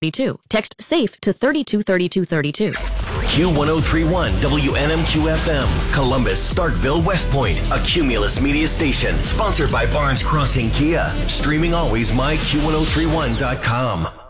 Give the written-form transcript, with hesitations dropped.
Text SAFE to 323232. Q1031 WNMQ FM, Columbus, Starkville, West Point, a Cumulus media station, sponsored by Barnes Crossing Kia. Streaming always myQ1031.com.